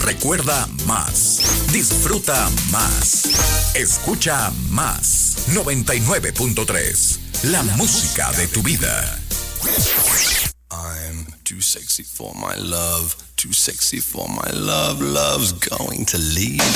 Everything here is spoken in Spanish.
Recuerda más. Disfruta más. Escucha más. 99.3. La música de tu vida. I'm too sexy for my love. Too sexy for my love. Love's going to leave.